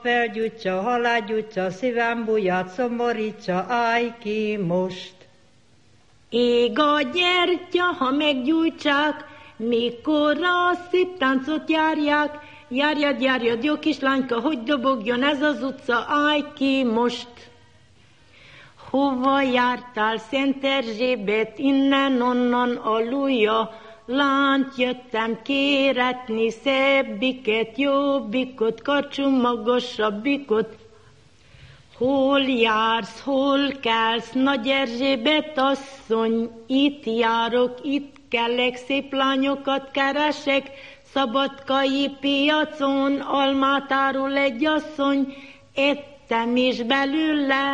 Felgyújtsa, halálgyújtsa, szívem bujját szomorítsa, állj ki most. Ég a gyertya, ha meggyújtsák, mikor a szép táncot járják, járjad, jó kislányka, hogy dobogjon ez az utca, állj ki most. Hova jártál, Szent Erzsébet, innen-onnan alulja, lányt jöttem kéretni, szebbiket, jobbikot, karcsú magasabbikot. Hol jársz, hol kelsz, Nagy Erzsébet asszony, itt járok, itt kellek, szép lányokat keresek, Szabadkai piacon almát árul egy asszony, ettem is belőle.